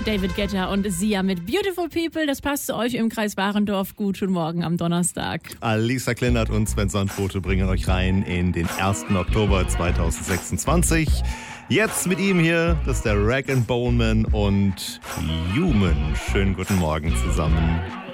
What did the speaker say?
David Guetta und Sia mit Beautiful People. Das passt zu euch im Kreis Warendorf. Guten Morgen am Donnerstag. Alisa Klindert und Sven Sandrote bringen euch rein in den 1. Oktober 2026. Jetzt mit ihm hier, das ist der Rag & Bone Man und Human. Schönen guten Morgen zusammen.